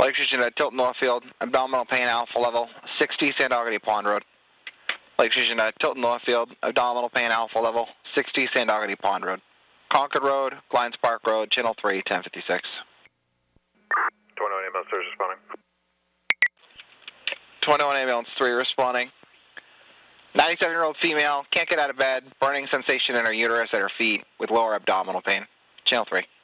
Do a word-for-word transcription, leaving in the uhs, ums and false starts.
Lake Fusion at Tilton Northfield, abdominal pain, alpha level, sixty Sandogany Pond Road. Lake Fusion at Tilton Northfield, abdominal pain, alpha level, sixty Sandogany Pond Road. Concord Road, Glines Park Road, Channel three, ten fifty-six. twenty-one ambulance three responding. twenty-one ambulance three responding. ninety-seven-year-old female, can't get out of bed, burning sensation in her uterus at her feet with lower abdominal pain. Channel three.